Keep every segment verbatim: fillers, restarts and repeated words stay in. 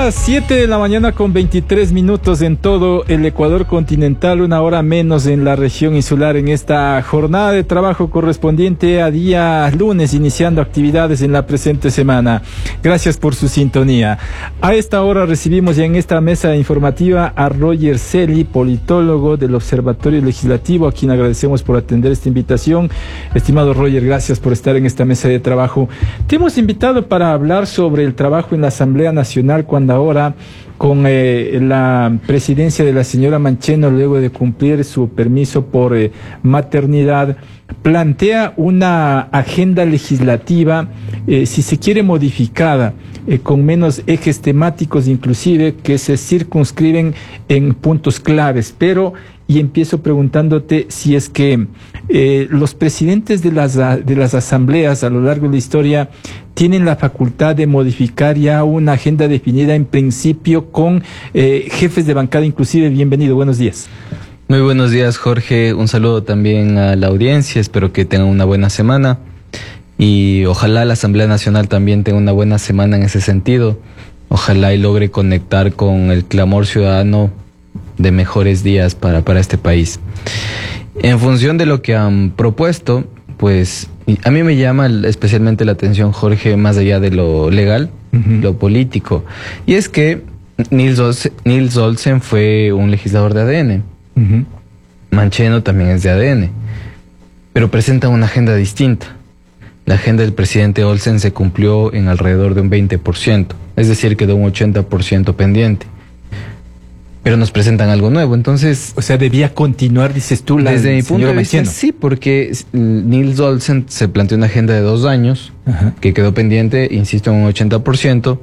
las siete de la mañana con veintitrés minutos en todo el Ecuador continental, una hora menos en la región insular en esta jornada de trabajo correspondiente a día lunes, iniciando actividades en la presente semana. Gracias por su sintonía. A esta hora recibimos ya en esta mesa informativa a Roger Celi, politólogo del Observatorio Legislativo, a quien agradecemos por atender esta invitación. Estimado Roger, gracias por estar en esta mesa de trabajo. Te hemos invitado para hablar sobre el trabajo en la Asamblea Nacional, cuando ahora con eh, la presidencia de la señora Mancheno, luego de cumplir su permiso por eh, maternidad, plantea una agenda legislativa, eh, si se quiere, modificada, eh, con menos ejes temáticos inclusive, que se circunscriben en puntos claves. Pero, y empiezo preguntándote si es que eh, los presidentes de las, de las asambleas a lo largo de la historia tienen la facultad de modificar ya una agenda definida en principio con eh, jefes de bancada inclusive. Bienvenido, buenos días. Muy buenos días, Jorge. Un saludo también a la audiencia. Espero que tengan una buena semana y ojalá la Asamblea Nacional también tenga una buena semana en ese sentido. Ojalá y logre conectar con el clamor ciudadano de mejores días para, para este país. En función de lo que han propuesto, pues a mí me llama especialmente la atención, Jorge, más allá de lo legal, uh-huh. lo político. Y es que Nils Olsen, Nils Olsen fue un legislador de A D N. Uh-huh. Mancheno también es de A D N. Pero presenta una agenda distinta. La agenda del presidente Olsen se cumplió en alrededor de un veinte por ciento. Es decir, quedó un ochenta por ciento pendiente. Pero nos presentan algo nuevo, entonces... O sea, debía continuar, dices tú, la desde mi punto de vista, Mancheno. Sí, porque Nils Olsen se planteó una agenda de dos años, ajá, que quedó pendiente, insisto, en un ochenta por ciento,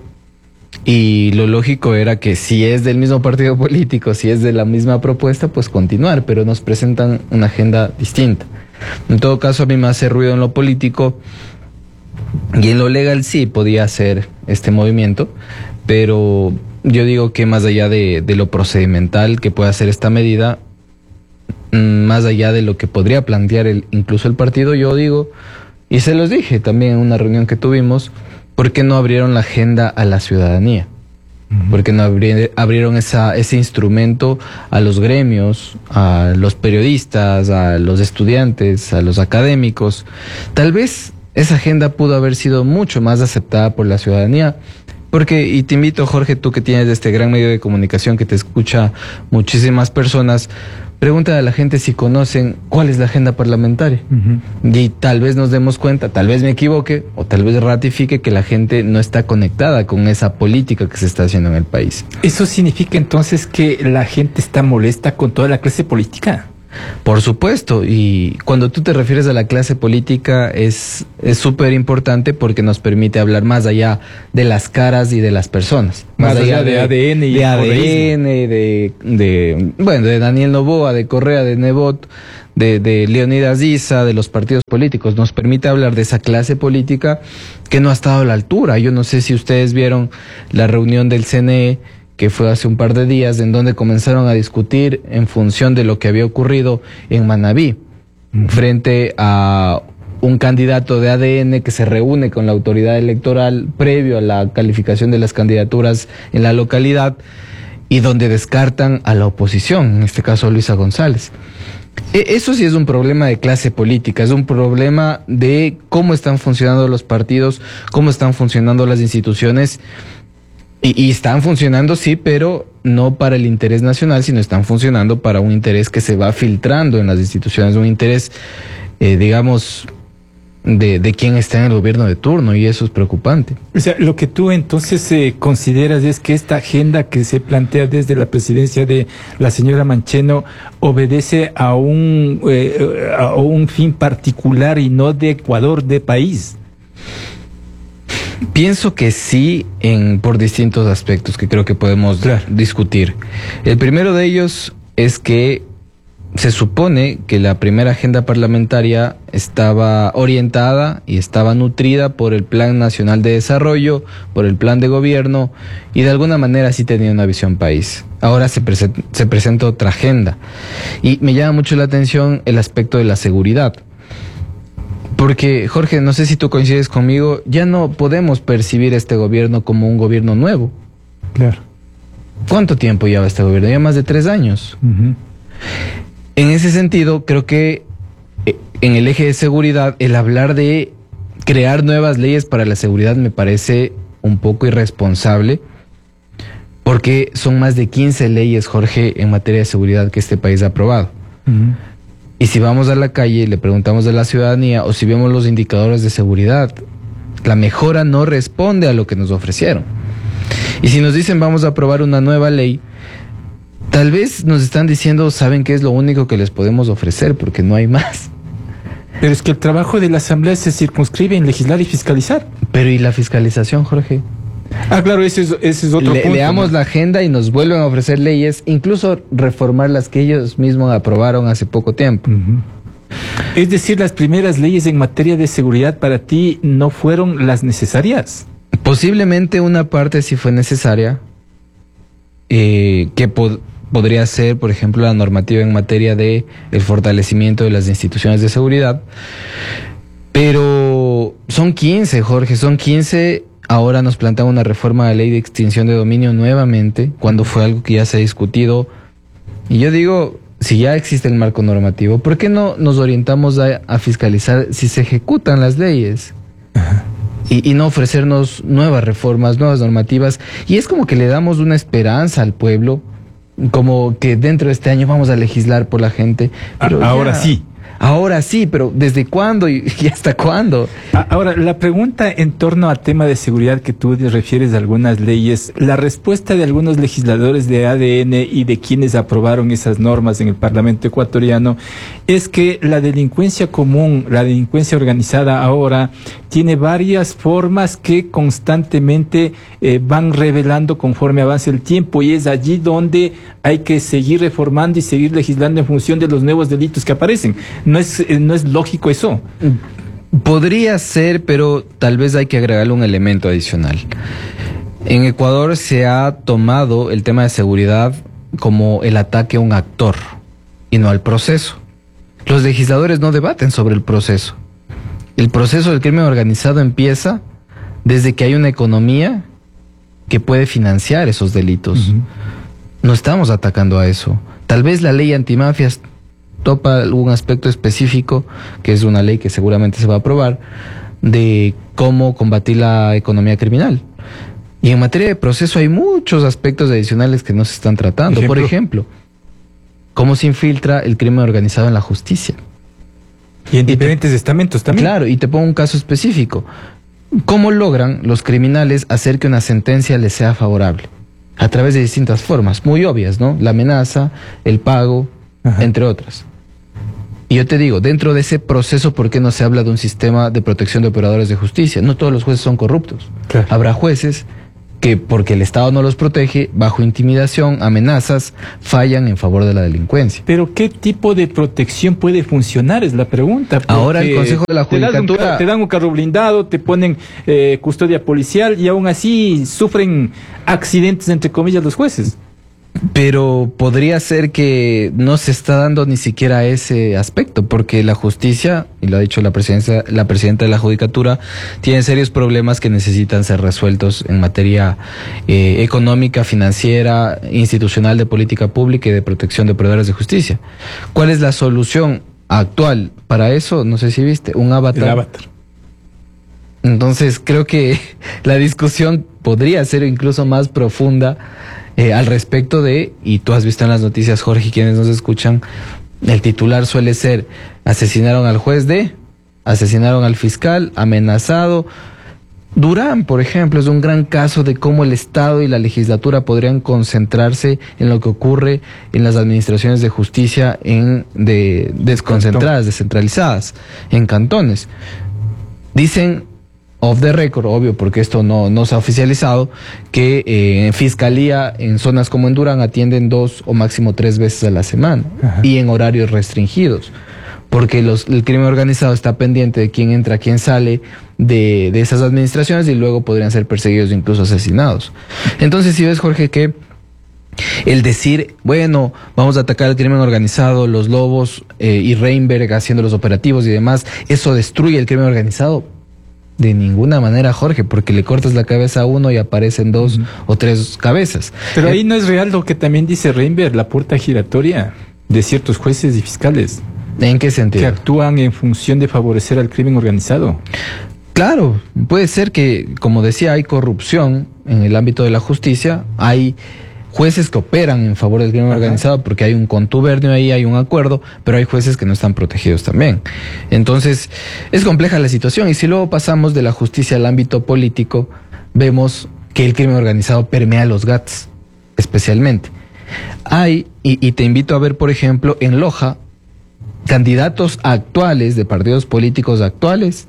y lo lógico era que si es del mismo partido político, si es de la misma propuesta, pues continuar, pero nos presentan una agenda distinta. En todo caso, a mí me hace ruido en lo político, y en lo legal sí podía hacer este movimiento, pero... yo digo que más allá de, de lo procedimental que puede hacer esta medida, más allá de lo que podría plantear el, incluso el partido, yo digo, y se los dije también en una reunión que tuvimos, ¿por qué no abrieron la agenda a la ciudadanía? Uh-huh. ¿Por qué no abri abrieron esa, ese instrumento a los gremios, a los periodistas, a los estudiantes, a los académicos? Tal vez esa agenda pudo haber sido mucho más aceptada por la ciudadanía. Porque, y te invito, Jorge, tú que tienes este gran medio de comunicación que te escucha muchísimas personas, pregúntale a la gente si conocen cuál es la agenda parlamentaria. Uh-huh. Y tal vez nos demos cuenta, tal vez me equivoque, o tal vez ratifique que la gente no está conectada con esa política que se está haciendo en el país. ¿Eso significa entonces que la gente está molesta con toda la clase política? Por supuesto, y cuando tú te refieres a la clase política es es súper importante porque nos permite hablar más allá de las caras y de las personas. Más, más allá, allá de, de A D N y de A D N, de, de, bueno, de Daniel Noboa, de Correa, de Nebot, de, de Leonidas Issa, de los partidos políticos. Nos permite hablar de esa clase política que no ha estado a la altura. Yo no sé si ustedes vieron la reunión del C N E, que fue hace un par de días, en donde comenzaron a discutir en función de lo que había ocurrido en Manabí, uh-huh, frente a un candidato de A D N que se reúne con la autoridad electoral previo a la calificación de las candidaturas en la localidad y donde descartan a la oposición, en este caso a Luisa González. Eso sí es un problema de clase política, es un problema de cómo están funcionando los partidos, cómo están funcionando las instituciones. Y, y están funcionando, sí, pero no para el interés nacional, sino están funcionando para un interés que se va filtrando en las instituciones, un interés, eh, digamos, de, de quien está en el gobierno de turno, y eso es preocupante. O sea, lo que tú entonces eh, consideras es que esta agenda que se plantea desde la presidencia de la señora Mancheno obedece a un, eh, a un fin particular y no de Ecuador, de país. Pienso que sí, en, por distintos aspectos que creo que podemos claro. discutir. El primero de ellos es que se supone que la primera agenda parlamentaria estaba orientada y estaba nutrida por el Plan Nacional de Desarrollo, por el Plan de Gobierno, y de alguna manera sí tenía una visión país. Ahora se, prese- se presenta otra agenda. Y me llama mucho la atención el aspecto de la seguridad. Porque, Jorge, no sé si tú coincides conmigo, ya no podemos percibir este gobierno como un gobierno nuevo. Claro. ¿Cuánto tiempo lleva este gobierno? Ya más de tres años. Uh-huh. En ese sentido, creo que en el eje de seguridad, el hablar de crear nuevas leyes para la seguridad me parece un poco irresponsable, porque son más de quince leyes, Jorge, en materia de seguridad que este país ha aprobado. Uh-huh. Y si vamos a la calle y le preguntamos a la ciudadanía, o si vemos los indicadores de seguridad, la mejora no responde a lo que nos ofrecieron. Y si nos dicen vamos a aprobar una nueva ley, tal vez nos están diciendo, ¿saben qué es lo único que les podemos ofrecer? Porque no hay más. Pero es que el trabajo de la Asamblea se circunscribe en legislar y fiscalizar. Pero ¿y la fiscalización, Jorge? Ah, claro, ese es, ese es otro Le, punto. Leamos, ¿no?, la agenda y nos vuelven a ofrecer leyes, incluso reformar las que ellos mismos aprobaron hace poco tiempo. Uh-huh. Es decir, las primeras leyes en materia de seguridad para ti no fueron las necesarias. Posiblemente una parte sí fue necesaria, eh, que pod- podría ser, por ejemplo, la normativa en materia de el fortalecimiento de las instituciones de seguridad, pero son quince, Jorge, son quince. Ahora nos plantean una reforma de la ley de extinción de dominio nuevamente, cuando fue algo que ya se ha discutido. Y yo digo, si ya existe el marco normativo, ¿por qué no nos orientamos a, a fiscalizar si se ejecutan las leyes? Ajá. Y, y no ofrecernos nuevas reformas, nuevas normativas. Y es como que le damos una esperanza al pueblo, como que dentro de este año vamos a legislar por la gente. Pero ahora ya, sí. Ahora sí, pero ¿desde cuándo y, y hasta cuándo? Ahora, la pregunta en torno al tema de seguridad que tú te refieres a algunas leyes, la respuesta de algunos legisladores de A D N y de quienes aprobaron esas normas en el Parlamento ecuatoriano es que la delincuencia común, la delincuencia organizada ahora, tiene varias formas que constantemente eh, van revelando conforme avance el tiempo, y es allí donde hay que seguir reformando y seguir legislando en función de los nuevos delitos que aparecen. ¿No es, no es lógico eso? Podría ser, pero tal vez hay que agregarle un elemento adicional. En Ecuador se ha tomado el tema de seguridad como el ataque a un actor y no al proceso. Los legisladores no debaten sobre el proceso. El proceso del crimen organizado empieza desde que hay una economía que puede financiar esos delitos. Uh-huh. No estamos atacando a eso. Tal vez la ley antimafias topa algún aspecto específico, que es una ley que seguramente se va a aprobar, de cómo combatir la economía criminal. Y en materia de proceso hay muchos aspectos adicionales que no se están tratando. ¿Ejemplo? Por ejemplo, cómo se infiltra el crimen organizado en la justicia. Y en diferentes y te, estamentos también. Claro, y te pongo un caso específico. ¿Cómo logran los criminales hacer que una sentencia les sea favorable? A través de distintas formas, muy obvias, ¿no? La amenaza, el pago, ajá, entre otras. Y yo te digo, dentro de ese proceso, ¿por qué no se habla de un sistema de protección de operadores de justicia? No todos los jueces son corruptos. Claro. Habrá jueces que, porque el Estado no los protege, bajo intimidación, amenazas, fallan en favor de la delincuencia. Pero ¿qué tipo de protección puede funcionar? Es la pregunta. Ahora el Consejo de la Judicatura... Te dan un, te dan un carro blindado, te ponen eh, custodia policial y aún así sufren accidentes, entre comillas, los jueces. Pero podría ser que no se está dando ni siquiera ese aspecto, porque la justicia, y lo ha dicho la presidencia, la presidenta de la Judicatura, tiene serios problemas que necesitan ser resueltos en materia eh, económica, financiera, institucional, de política pública y de protección de proveedores de justicia. ¿Cuál es la solución actual para eso? No sé si viste, un avatar. El avatar. Entonces creo que la discusión podría ser incluso más profunda Eh, al respecto de, y tú has visto en las noticias, Jorge, quienes nos escuchan, el titular suele ser: asesinaron al juez de, asesinaron al fiscal, amenazado. Durán, por ejemplo, es un gran caso de cómo el Estado y la legislatura podrían concentrarse en lo que ocurre en las administraciones de justicia en de desconcentradas, descentralizadas, en cantones. Dicen, off the record, obvio, porque esto no, no se ha oficializado, que eh, en fiscalía en zonas como en Durán atienden dos o máximo tres veces a la semana. Ajá. Y en horarios restringidos, porque los, el crimen organizado está pendiente de quién entra, quién sale de, de esas administraciones, y luego podrían ser perseguidos e incluso asesinados. Entonces, si ves, Jorge, que el decir, bueno, vamos a atacar al crimen organizado, los lobos eh, y Reinberg haciendo los operativos y demás, eso destruye el crimen organizado. De ninguna manera, Jorge, porque le cortas la cabeza a uno y aparecen dos uh-huh. o tres cabezas. Pero ahí no es real lo que también dice Reinberg, la puerta giratoria de ciertos jueces y fiscales. ¿En qué sentido? Que actúan en función de favorecer al crimen organizado. Claro, puede ser que, como decía, hay corrupción en el ámbito de la justicia, hay jueces que operan en favor del crimen Ajá. organizado porque hay un contubernio ahí, hay un acuerdo, pero hay jueces que no están protegidos también. Entonces, es compleja la situación, y si luego pasamos de la justicia al ámbito político, vemos que el crimen organizado permea los G A Ts, especialmente. Hay, y, y te invito a ver, por ejemplo, en Loja, candidatos actuales de partidos políticos actuales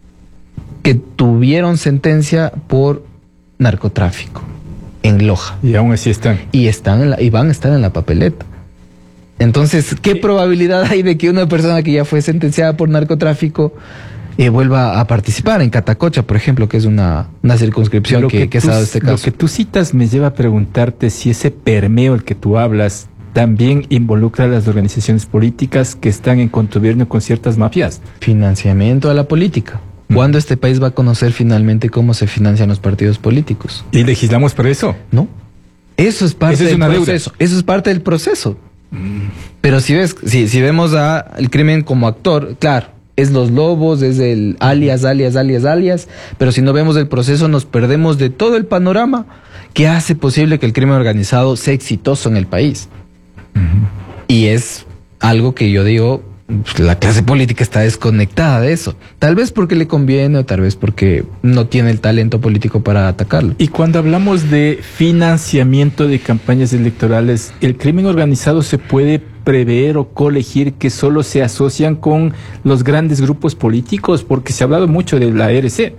que tuvieron sentencia por narcotráfico en Loja. Y aún así están. Y están en la, y van a estar en la papeleta. Entonces, ¿qué sí. probabilidad hay de que una persona que ya fue sentenciada por narcotráfico eh, vuelva a participar en Catacocha, por ejemplo, que es una, una circunscripción lo que, que, que tú, ha dado este caso? Lo que tú citas me lleva a preguntarte si ese permeo el que tú hablas también involucra a las organizaciones políticas que están en contubernio con ciertas mafias. Financiamiento a la política. ¿Cuándo este país va a conocer finalmente cómo se financian los partidos políticos? ¿Y legislamos para eso? No. Eso es parte eso es del una proceso. Deuda. Eso es parte del proceso. Mm. Pero si ves, si, si vemos a el crimen como actor, claro, es los lobos, es el alias, alias, alias, alias, pero si no vemos el proceso nos perdemos de todo el panorama que hace posible que el crimen organizado sea exitoso en el país. Uh-huh. Y es algo que yo digo, la clase política está desconectada de eso. Tal vez porque le conviene o tal vez porque no tiene el talento político para atacarlo. Y cuando hablamos de financiamiento de campañas electorales, ¿el crimen organizado se puede prever o colegir que solo se asocian con los grandes grupos políticos? Porque se ha hablado mucho de la R C.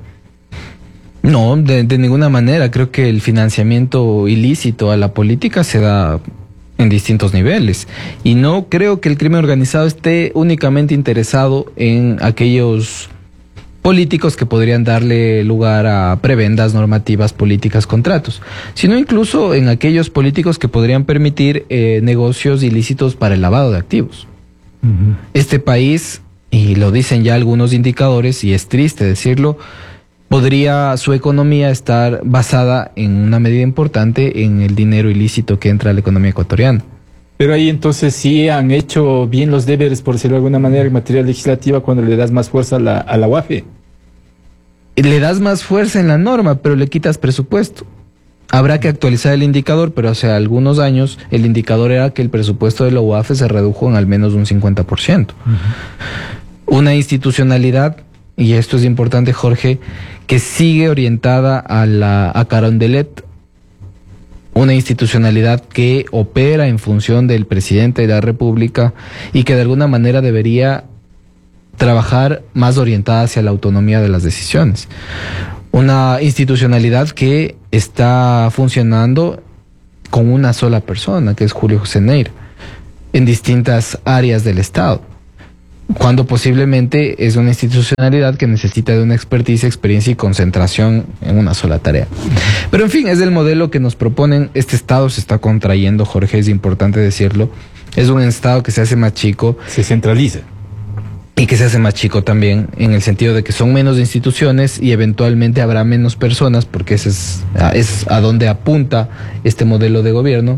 No, de, de ninguna manera. Creo que el financiamiento ilícito a la política se da en distintos niveles, y no creo que el crimen organizado esté únicamente interesado en aquellos políticos que podrían darle lugar a prebendas, normativas, políticas, contratos, sino incluso en aquellos políticos que podrían permitir eh, negocios ilícitos para el lavado de activos. Uh-huh. Este país, y lo dicen ya algunos indicadores, y es triste decirlo, podría su economía estar basada en una medida importante en el dinero ilícito que entra a la economía ecuatoriana. Pero ahí entonces sí han hecho bien los deberes, por decirlo de alguna manera, en materia legislativa cuando le das más fuerza a la, a la U A F E. Le das más fuerza en la norma, pero le quitas presupuesto. Habrá que actualizar el indicador, pero hace algunos años el indicador era que el presupuesto de la U A F E se redujo en al menos un cincuenta por ciento. Uh-huh. Una institucionalidad, y esto es importante, Jorge, que sigue orientada a la a Carondelet, una institucionalidad que opera en función del presidente de la República y que de alguna manera debería trabajar más orientada hacia la autonomía de las decisiones. Una institucionalidad que está funcionando con una sola persona, que es Julio José Neira, en distintas áreas del Estado, cuando posiblemente es una institucionalidad que necesita de una expertise, experiencia y concentración en una sola tarea. Pero en fin, es el modelo que nos proponen. Este Estado se está contrayendo, Jorge, es importante decirlo. Es un Estado que se hace más chico. Se centraliza. Y que se hace más chico también, en el sentido de que son menos instituciones y eventualmente habrá menos personas, porque ese es, es a donde apunta este modelo de gobierno.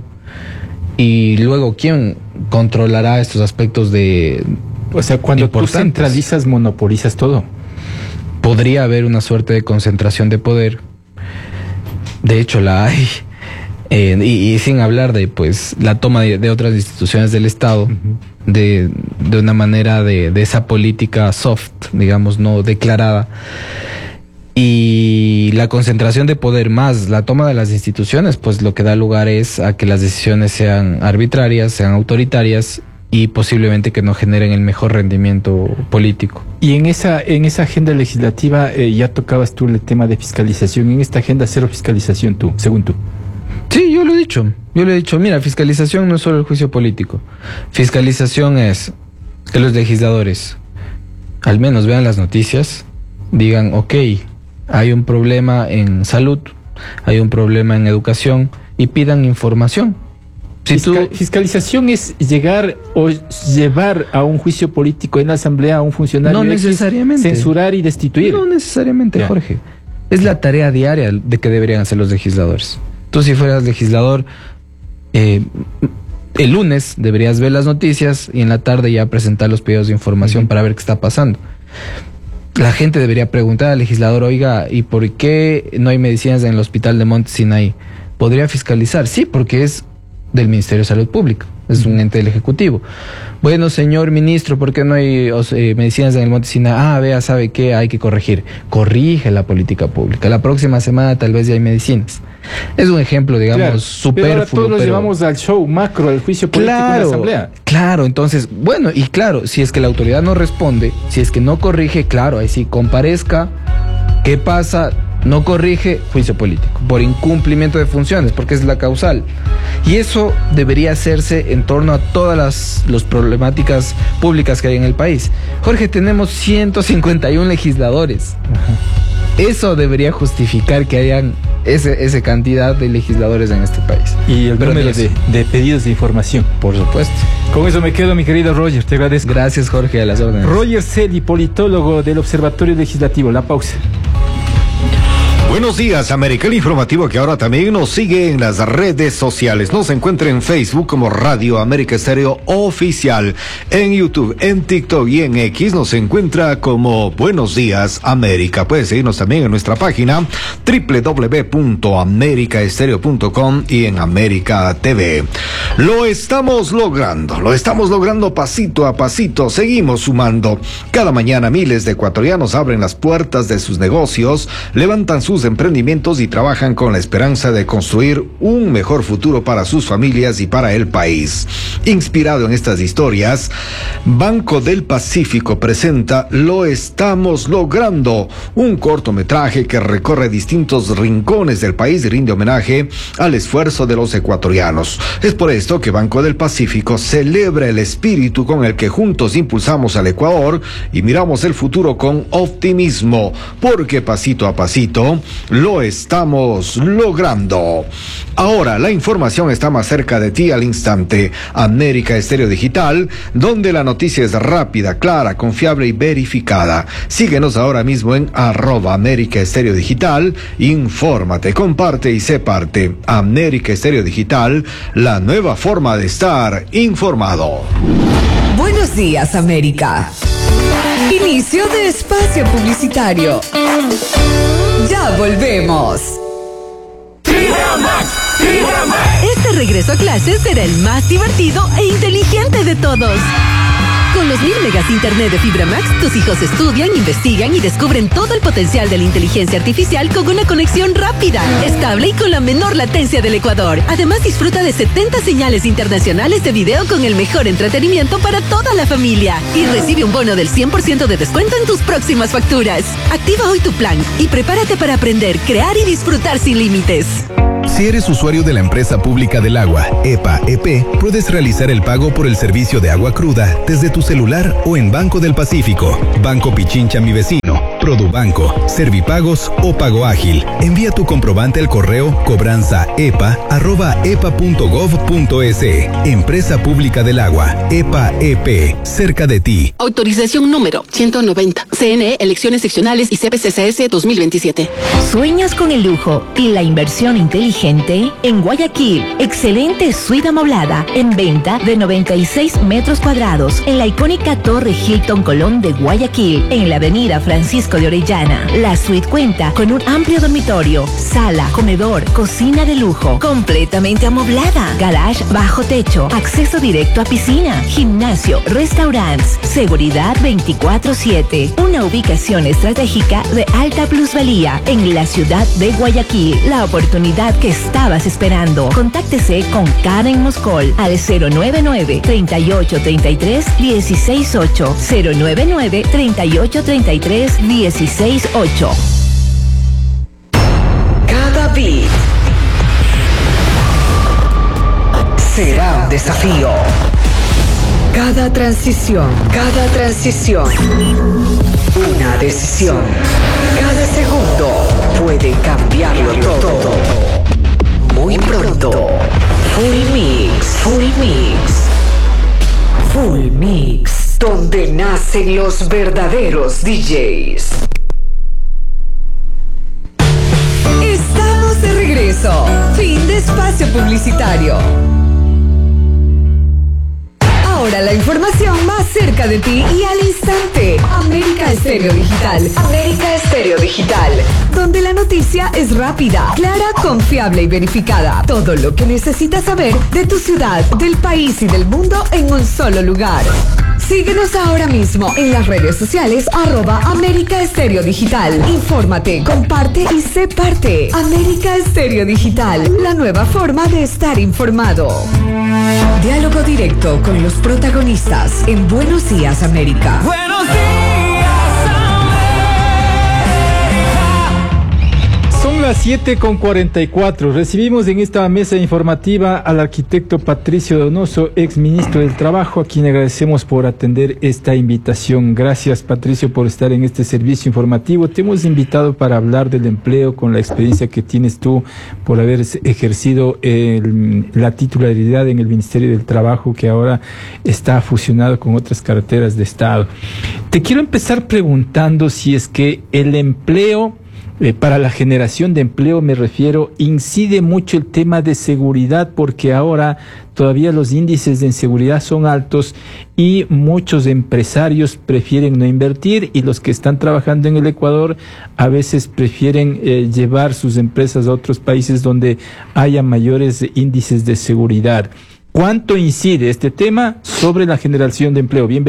Y luego, ¿quién controlará estos aspectos de... O sea, cuando tú centralizas, monopolizas todo. Podría haber una suerte de concentración de poder. De hecho, la hay. Eh, y, y sin hablar de pues la toma de, de otras instituciones del Estado, uh-huh. de, de una manera de, de esa política soft, digamos, no declarada. Y la concentración de poder más la toma de las instituciones, pues lo que da lugar es a que las decisiones sean arbitrarias, sean autoritarias, y posiblemente que no generen el mejor rendimiento político. Y en esa en esa agenda legislativa eh, ya tocabas tú el tema de fiscalización. En esta agenda cero fiscalización, tú, según tú. Sí, yo lo he dicho. Yo lo he dicho. Mira, fiscalización no es solo el juicio político. Fiscalización es que los legisladores al menos vean las noticias, digan, ok, hay un problema en salud, hay un problema en educación, y pidan información. Si Fiscal, tú... Fiscalización es llegar o llevar a un juicio político en la asamblea a un funcionario. No necesariamente. Censurar y destituir. No necesariamente, ya. Jorge. Es la tarea diaria de que deberían hacer los legisladores. Tú, si fueras legislador, eh, el lunes deberías ver las noticias y en la tarde ya presentar los pedidos de información uh-huh. para ver qué está pasando. La gente debería preguntar al legislador, oiga, ¿y por qué no hay medicinas en el hospital de Monte Sinaí? ¿Podría fiscalizar? Sí, porque es del Ministerio de Salud Pública, es un ente del Ejecutivo. Bueno, señor ministro, ¿por qué no hay eh, medicinas en el Monte Sinaí? Ah, vea, ¿sabe qué? Hay que corregir. Corrige la política pública. La próxima semana tal vez ya hay medicinas. Es un ejemplo, digamos, claro, superfluo. Pero ahora todos los pero... llevamos al show macro, al juicio político claro, en la asamblea. Claro, entonces, bueno, y claro, si es que la autoridad no responde, si es que no corrige, claro, ahí sí, comparezca. ¿Qué pasa? No corrige, juicio político, por incumplimiento de funciones, porque es la causal. Y eso debería hacerse en torno a todas las, las problemáticas públicas que hay en el país. Jorge, tenemos ciento cincuenta y uno legisladores. Ajá. Eso debería justificar que hayan ese, esa cantidad de legisladores en este país. Y el Pero número de, de pedidos de información. Por supuesto. Con eso me quedo, mi querido Roger, te agradezco. Gracias, Jorge, a las órdenes. Roger Celi, politólogo del Observatorio Legislativo. La pausa. Buenos días, América, el informativo que ahora también nos sigue en las redes sociales. Nos encuentra en Facebook como Radio América Estéreo Oficial, en YouTube, en TikTok y en X nos encuentra como Buenos Días América. Puede seguirnos también en nuestra página doble u doble u doble u punto america estéreo punto com y en América T V. Lo estamos logrando, lo estamos logrando pasito a pasito, seguimos sumando. Cada mañana miles de ecuatorianos abren las puertas de sus negocios, levantan sus emprendimientos y trabajan con la esperanza de construir un mejor futuro para sus familias y para el país. Inspirado en estas historias, Banco del Pacífico presenta Lo estamos logrando, un cortometraje que recorre distintos rincones del país y rinde homenaje al esfuerzo de los ecuatorianos. Es por esto que Banco del Pacífico celebra el espíritu con el que juntos impulsamos al Ecuador y miramos el futuro con optimismo, porque pasito a pasito lo estamos logrando. Ahora la información está más cerca de ti al instante. América Estéreo Digital, donde la noticia es rápida, clara, confiable y verificada. Síguenos ahora mismo en arroba América Estéreo Digital. Infórmate, comparte y sé parte. América Estéreo Digital, la nueva forma de estar informado. Buenos días, América. Inicio de espacio publicitario. Ya volvemos. Este regreso a clases será el más divertido e inteligente de todos. Con los mil megas de internet de Fibra Max, tus hijos estudian, investigan y descubren todo el potencial de la inteligencia artificial con una conexión rápida, estable y con la menor latencia del Ecuador. Además, disfruta de setenta señales internacionales de video con el mejor entretenimiento para toda la familia. Y recibe un bono del cien por ciento de descuento en tus próximas facturas. Activa hoy tu plan y prepárate para aprender, crear y disfrutar sin límites. Si eres usuario de la empresa pública del agua, EPA E P, puedes realizar el pago por el servicio de agua cruda desde tu celular o en Banco del Pacífico, Banco Pichincha Mi Vecino, Produbanco, Servipagos o Pago Ágil. Envía tu comprobante al correo cobranzaepa arroba epa punto gov punto es. Empresa Pública del Agua, EPA E P, cerca de ti. Autorización número ciento noventa. C N E, Elecciones Seccionales y C P C C S dos mil veintisiete. ¿Sueñas con el lujo y la inversión inteligente? En Guayaquil, excelente suite amoblada, en venta de noventa y seis metros cuadrados, en la icónica Torre Hilton Colón de Guayaquil, en la avenida Francisco de Orellana. La suite cuenta con un amplio dormitorio, sala, comedor, cocina de lujo, completamente amoblada, garage bajo techo, acceso directo a piscina, gimnasio, restaurantes, seguridad veinticuatro siete. Una ubicación estratégica de alta plusvalía en la ciudad de Guayaquil. La oportunidad que estabas esperando. Contáctese con Karen Moscol al cero nueve nueve, treinta y ocho, treinta y tres, dieciséis ocho, cero nueve nueve, treinta y ocho, treinta y tres, dieciséis ocho. Cada beat será un desafío. Cada transición, cada transición, una decisión. Cada segundo puede cambiarlo todo. Muy pronto, Full Mix. hacen los verdaderos D Js. Estamos de regreso. Fin de espacio publicitario. Ahora la información más cerca de ti y al instante. América Estéreo Digital. América Estéreo Digital. Donde la noticia es rápida, clara, confiable y verificada. Todo lo que necesitas saber de tu ciudad, del país y del mundo en un solo lugar. Síguenos ahora mismo en las redes sociales arroba América Estéreo Digital. Infórmate, comparte y sé parte. América Estéreo Digital, la nueva forma de estar informado. Diálogo directo con los protagonistas en Buenos Días América. Buenos días. Son las siete con cuarenta y cuatro. Recibimos en esta mesa informativa al arquitecto Patricio Donoso, ex ministro del Trabajo, a quien agradecemos por atender esta invitación. Gracias, Patricio, por estar en este servicio informativo. Te hemos invitado para hablar del empleo con la experiencia que tienes tú por haber ejercido el, la titularidad en el Ministerio del Trabajo, que ahora está fusionado con otras carteras de Estado. Te quiero empezar preguntando si es que el empleo... Eh, para la generación de empleo me refiero, incide mucho el tema de seguridad, porque ahora todavía los índices de inseguridad son altos y muchos empresarios prefieren no invertir, y los que están trabajando en el Ecuador a veces prefieren eh, llevar sus empresas a otros países donde haya mayores índices de seguridad. ¿Cuánto incide este tema sobre la generación de empleo? Bienvenido.